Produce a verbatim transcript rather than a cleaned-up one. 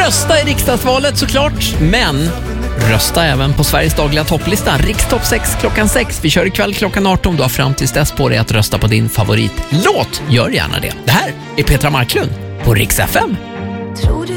Rösta i riksdagsvalet såklart, men rösta även på Sveriges dagliga topplista Rikstopp sex klockan sex. Vi kör ikväll klockan arton. Du har fram tills dess på dig att rösta på din favoritlåt. Gör gärna det. Det här är Petra Marklund på Rix F M.